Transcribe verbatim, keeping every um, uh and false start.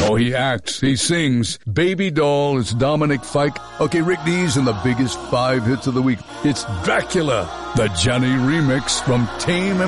Oh, he acts, he sings. Baby Doll is Dominic Fike. Okay, Rick Dees and the biggest five hits of the week. It's Dracula, the Johnny remix from Tame